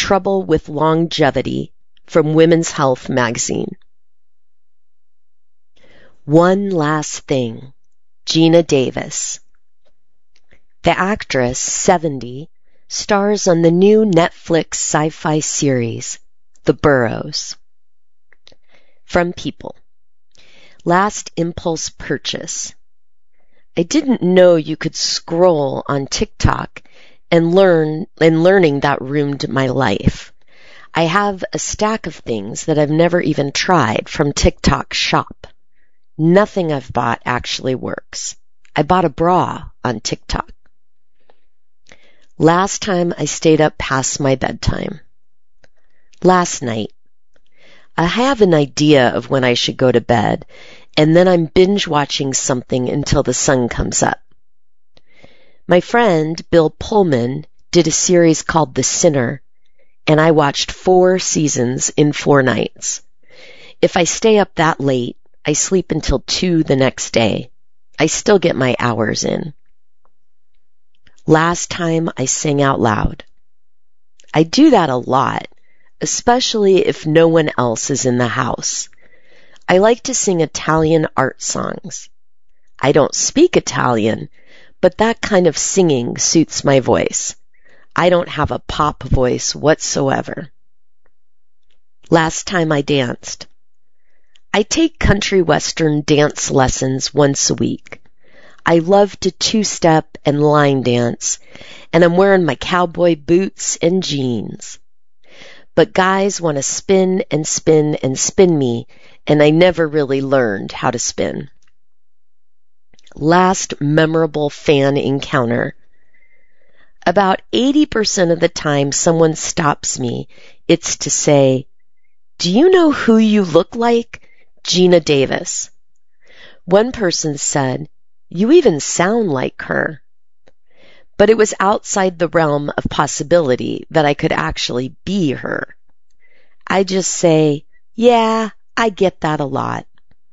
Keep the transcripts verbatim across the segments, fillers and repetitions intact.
Trouble with Longevity from Women's Health magazine. One Last Thing, Geena Davis. The actress, seventy, stars on the new Netflix sci-fi series, The Burrows. From People. Last impulse purchase. I didn't know you could scroll on TikTok and learn, and learning that ruined my life. I have a stack of things that I've never even tried from TikTok Shop. Nothing I've bought actually works. I bought a bra on TikTok. Last time I stayed up past my bedtime. Last night. I have an idea of when I should go to bed, and then I'm binge watching something until the sun comes up. My friend, Bill Pullman, did a series called The Sinner, and I watched four seasons in four nights. If I stay up that late, I sleep until two the next day. I still get my hours in. Last time I sang out loud. I do that a lot, especially if no one else is in the house. I like to sing Italian art songs. I don't speak Italian, but that kind of singing suits my voice. I don't have a pop voice whatsoever. Last time I danced. I take country western dance lessons once a week. I love to two-step and line dance, and I'm wearing my cowboy boots and jeans. But guys want to spin and spin and spin me, and I never really learned how to spin. Last memorable fan encounter. About eighty percent of the time someone stops me, it's to say, "Do you know who you look like? Geena Davis." One person said, "You even sound like her." But it was outside the realm of possibility that I could actually be her. I just say, "Yeah, I get that a lot."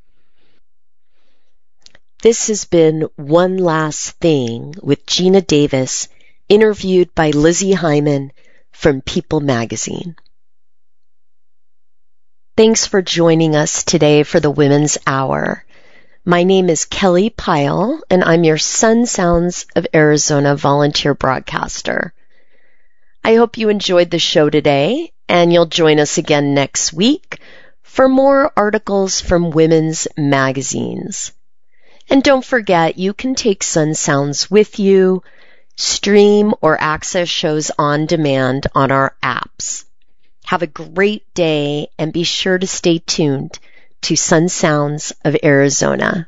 This has been One Last Thing with Geena Davis, interviewed by Lizzie Hyman from People magazine. Thanks for joining us today for the Women's Hour. My name is Kelly Pyle, and I'm your Sun Sounds of Arizona volunteer broadcaster. I hope you enjoyed the show today, and you'll join us again next week for more articles from women's magazines. And don't forget, you can take Sun Sounds with you, stream or access shows on demand on our apps. Have a great day, and be sure to stay tuned to Sun Sounds of Arizona.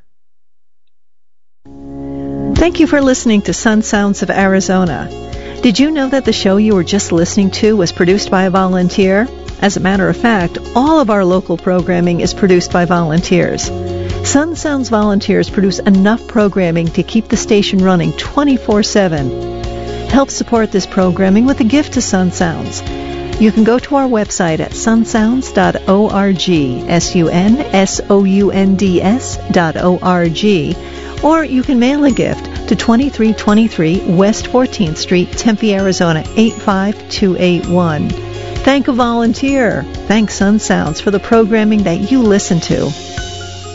Thank you for listening to Sun Sounds of Arizona. Did you know that the show you were just listening to was produced by a volunteer? As a matter of fact, all of our local programming is produced by volunteers. Sun Sounds volunteers produce enough programming to keep the station running twenty-four seven. Help support this programming with a gift to Sun Sounds. You can go to our website at sun sounds dot org, S U N S O U N D S dot O R G, or you can mail a gift to twenty-three twenty-three West fourteenth Street, Tempe, Arizona, eight five two eight one. Thank a volunteer. Thank Sun Sounds for the programming that you listen to.